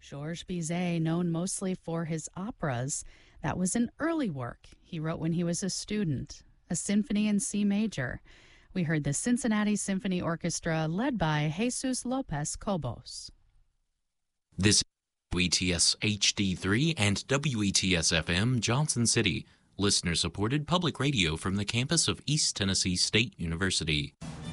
Georges Bizet, known mostly for his operas, that was an early work he wrote when he was a student, a symphony in C major. We heard the Cincinnati Symphony Orchestra led by Jesus Lopez Cobos. This is WETS HD3 and WETS FM Johnson City, listener-supported public radio from the campus of East Tennessee State University.